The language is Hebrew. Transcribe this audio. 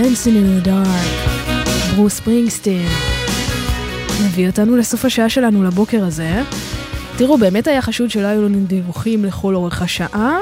Dancing in the Dark, ברוס ספרינגסטין. מביא אותנו לסוף השעה שלנו לבוקר הזה. תראו, באמת היה חשוד שלא היו לנו דיווחים לכל אורך השעה,